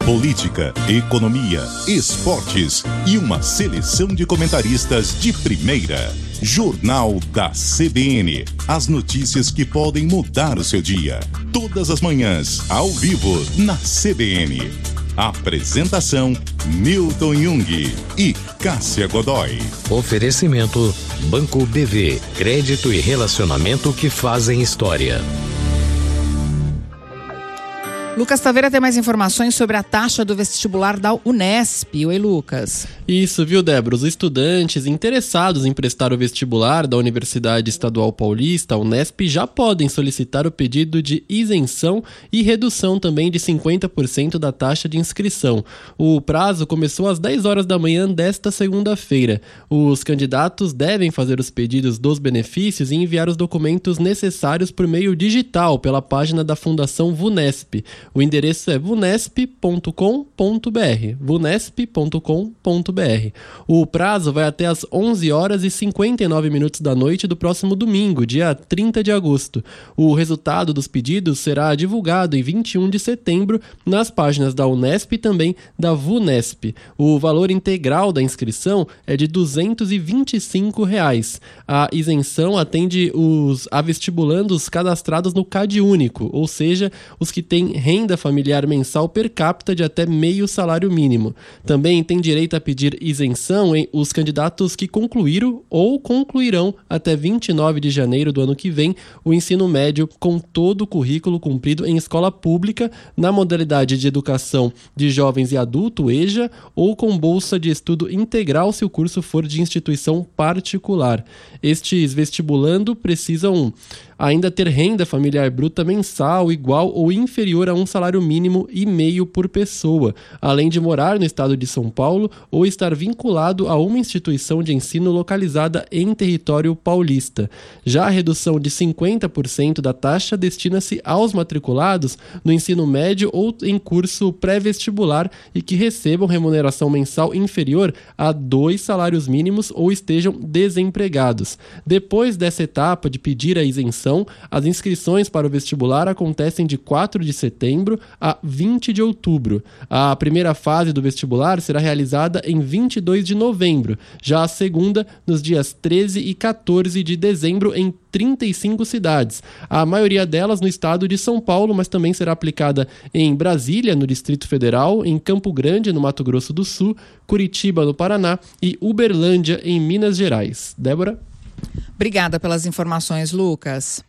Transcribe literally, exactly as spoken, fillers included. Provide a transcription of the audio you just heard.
política, economia, esportes e uma seleção de comentaristas de primeira. Jornal da C B N. As notícias que podem mudar o seu dia. Todas as manhãs, ao vivo, na C B N. Apresentação: Milton Jung e Cássia Godoy. Oferecimento: Banco B V. Crédito e relacionamento que fazem história. Lucas Taveira tem mais informações sobre a taxa do vestibular da Unesp. Oi, Lucas. Isso, viu, Débora? Os estudantes interessados em prestar o vestibular da Universidade Estadual Paulista, a Unesp, já podem solicitar o pedido de isenção e redução também de cinquenta por cento da taxa de inscrição. O prazo começou às dez horas da manhã desta segunda-feira. Os candidatos devem fazer os pedidos dos benefícios e enviar os documentos necessários por meio digital pela página da Fundação Vunesp. O endereço é vunesp ponto com ponto br, vunesp ponto com ponto br. O prazo vai até às onze horas e cinquenta e nove minutos da noite do próximo domingo, dia trinta de agosto. O resultado dos pedidos será divulgado em vinte e um de setembro nas páginas da Unesp e também da Vunesp. O valor integral da inscrição é de duzentos e vinte e cinco reais. A isenção atende os a vestibulandos cadastrados no CadÚnico, ou seja, os que têm renda familiar mensal per capita de até meio salário mínimo. Também tem direito a pedir isenção em os candidatos que concluíram ou concluirão até vinte e nove de janeiro do ano que vem o ensino médio com todo o currículo cumprido em escola pública na modalidade de educação de jovens e adulto, EJA, ou com bolsa de estudo integral se o curso for de instituição particular. Estes vestibulando precisam ainda ter renda familiar bruta mensal igual ou inferior a um salário mínimo e meio por pessoa, além de morar no estado de São Paulo ou estar vinculado a uma instituição de ensino localizada em território paulista. Já a redução de cinquenta por cento da taxa destina-se aos matriculados no ensino médio ou em curso pré-vestibular e que recebam remuneração mensal inferior a dois salários mínimos ou estejam desempregados. Depois dessa etapa de pedir a isenção, as inscrições para o vestibular acontecem de quatro de setembro a vinte de outubro. A primeira fase do vestibular será realizada em vinte e dois de novembro, já a segunda nos dias treze e quatorze de dezembro em trinta e cinco cidades. A maioria delas no estado de São Paulo, mas também será aplicada em Brasília, no Distrito Federal, em Campo Grande, no Mato Grosso do Sul, Curitiba, no Paraná e Uberlândia, em Minas Gerais. Débora? Obrigada pelas informações, Lucas.